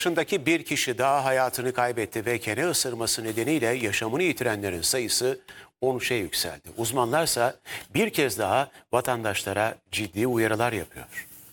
yaşındaki bir kişi daha hayatını kaybetti ve kene ısırması nedeniyle yaşamını yitirenlerin sayısı 13'e yükseldi. Uzmanlarsa bir kez daha vatandaşlara ciddi uyarılar yapıyor.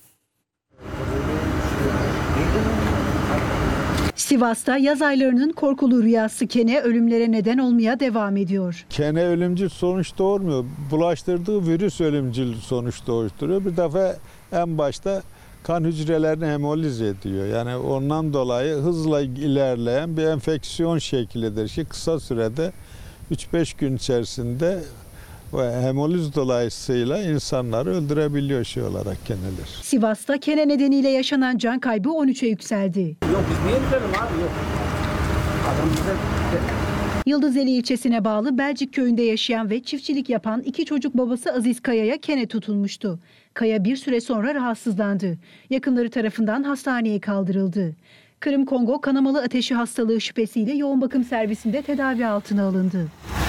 Sivas'ta yaz aylarının korkulu rüyası kene ölümlere neden olmaya devam ediyor. Kene ölümcül sonuç doğurmuyor. Bulaştırdığı virüs ölümcül sonuç doğuşturuyor. Bir defa en başta kan hücrelerini hemoliz ediyor. Yani ondan dolayı hızla ilerleyen bir enfeksiyon şeklidir ki kısa sürede 3-5 gün içerisinde hemoliz dolayısıyla insanları öldürebiliyor şey olarak keneler. Sivas'ta kene nedeniyle yaşanan can kaybı 13'e yükseldi. Yok biz niye gidelim abi yok. Adam bize... Yıldızeli ilçesine bağlı Belcik köyünde yaşayan ve çiftçilik yapan iki çocuk babası Aziz Kaya'ya kene tutulmuştu. Kaya bir süre sonra rahatsızlandı. Yakınları tarafından hastaneye kaldırıldı. Kırım Kongo kanamalı ateşi hastalığı şüphesiyle yoğun bakım servisinde tedavi altına alındı.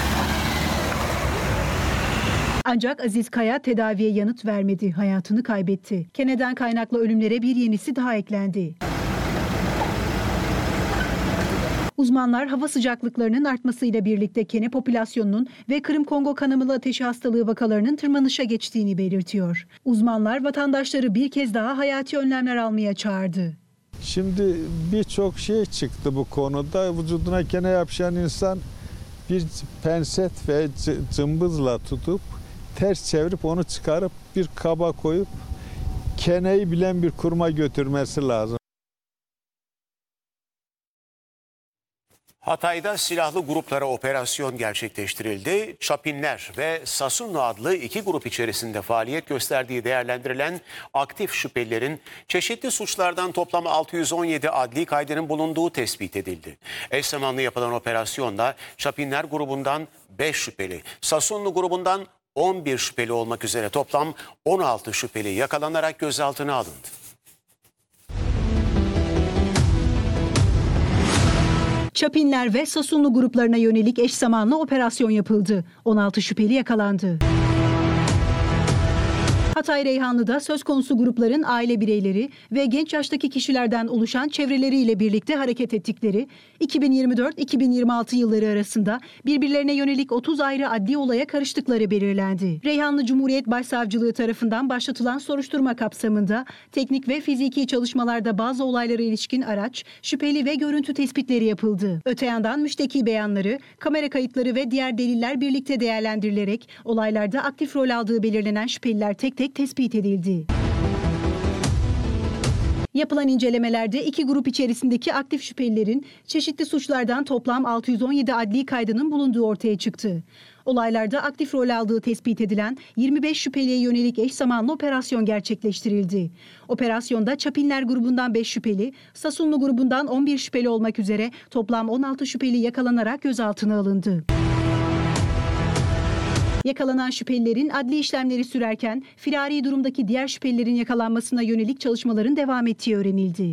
Ancak Aziz Kaya tedaviye yanıt vermedi, hayatını kaybetti. Keneden kaynaklı ölümlere bir yenisi daha eklendi. Uzmanlar hava sıcaklıklarının artmasıyla birlikte kene popülasyonunun ve Kırım Kongo kanamalı ateşi hastalığı vakalarının tırmanışa geçtiğini belirtiyor. Uzmanlar vatandaşları bir kez daha hayati önlemler almaya çağırdı. Şimdi birçok şey çıktı bu konuda. Vücuduna kene yapışan insan bir penset ve cımbızla tutup ters çevirip onu çıkarıp bir kaba koyup keneyi bilen bir kuruma götürmesi lazım. Hatay'da silahlı gruplara operasyon gerçekleştirildi. Çapinler ve Sasunlu adlı iki grup içerisinde faaliyet gösterdiği değerlendirilen aktif şüphelilerin çeşitli suçlardan toplam 617 adli kaydının bulunduğu tespit edildi. Eş zamanlı yapılan operasyonda Çapinler grubundan 5 şüpheli, Sasunlu grubundan 11 şüpheli olmak üzere toplam 16 şüpheli yakalanarak gözaltına alındı. Çapinler ve Sasunlu gruplarına yönelik eş zamanlı operasyon yapıldı. 16 şüpheli yakalandı. Hatay Reyhanlı'da söz konusu grupların aile bireyleri ve genç yaştaki kişilerden oluşan çevreleriyle birlikte hareket ettikleri 2024-2026 yılları arasında birbirlerine yönelik 30 ayrı adli olaya karıştıkları belirlendi. Reyhanlı Cumhuriyet Başsavcılığı tarafından başlatılan soruşturma kapsamında teknik ve fiziki çalışmalarda bazı olaylara ilişkin araç, şüpheli ve görüntü tespitleri yapıldı. Öte yandan müşteki beyanları, kamera kayıtları ve diğer deliller birlikte değerlendirilerek olaylarda aktif rol aldığı belirlenen şüpheliler tek tek tespit edildi. Yapılan incelemelerde iki grup içerisindeki aktif şüphelilerin çeşitli suçlardan toplam 617 adli kaydının bulunduğu ortaya çıktı. Olaylarda aktif rol aldığı tespit edilen 25 şüpheliye yönelik eş zamanlı operasyon gerçekleştirildi. Operasyonda Çapinler grubundan 5 şüpheli, Sasunlu grubundan 11 şüpheli olmak üzere toplam 16 şüpheli yakalanarak gözaltına alındı. Yakalanan şüphelilerin adli işlemleri sürerken firari durumdaki diğer şüphelilerin yakalanmasına yönelik çalışmaların devam ettiği öğrenildi.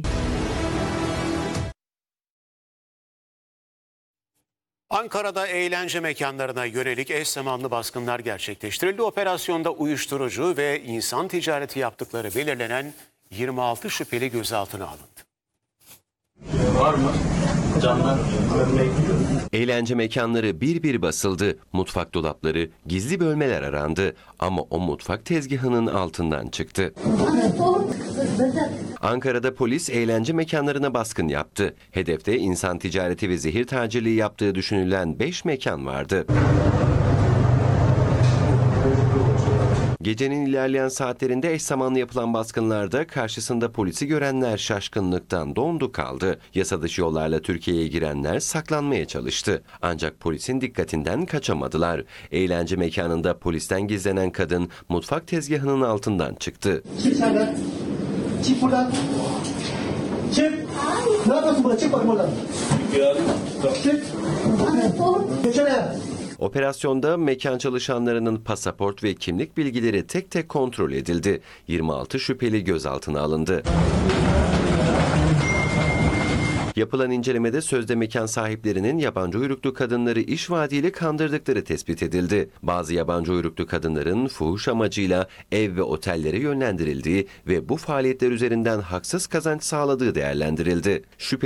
Ankara'da eğlence mekanlarına yönelik eş zamanlı baskınlar gerçekleştirildi. Operasyonda uyuşturucu ve insan ticareti yaptıkları belirlenen 26 şüpheli gözaltına alındı. Var mı? Camdan görmeye gidiyoruz. Eğlence mekanları bir bir basıldı. Mutfak dolapları, gizli bölmeler arandı. Ama o mutfak tezgahının altından çıktı. Ankara'da polis eğlence mekanlarına baskın yaptı. Hedefte insan ticareti ve zehir tacirliği yaptığı düşünülen 5 mekan vardı. Gecenin ilerleyen saatlerinde eş zamanlı yapılan baskınlarda karşısında polisi görenler şaşkınlıktan dondu kaldı. Yasa dışı yollarla Türkiye'ye girenler saklanmaya çalıştı. Ancak polisin dikkatinden kaçamadılar. Eğlence mekanında polisten gizlenen kadın mutfak tezgahının altından çıktı. Çık senden. Çık buradan. Çık. Ne yapıyorsun burada? Çık bakayım oradan. Çık. Geçene. Operasyonda mekan çalışanlarının pasaport ve kimlik bilgileri tek tek kontrol edildi. 26 şüpheli gözaltına alındı. Yapılan incelemede sözde mekan sahiplerinin yabancı uyruklu kadınları iş vaadiyle kandırdıkları tespit edildi. Bazı yabancı uyruklu kadınların fuhuş amacıyla ev ve otellere yönlendirildiği ve bu faaliyetler üzerinden haksız kazanç sağladığı değerlendirildi.